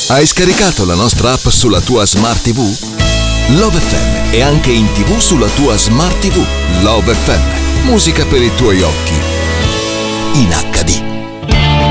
Hai scaricato la nostra app sulla tua Smart TV? Love FM è anche in TV sulla tua Smart TV. Love FM, musica per i tuoi occhi. In